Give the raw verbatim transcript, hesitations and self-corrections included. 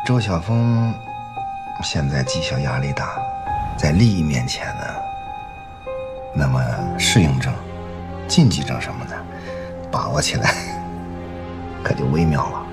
周晓峰现在绩效压力大，在利益面前呢，那么适应症、禁忌症什么的把握起来可就微妙了。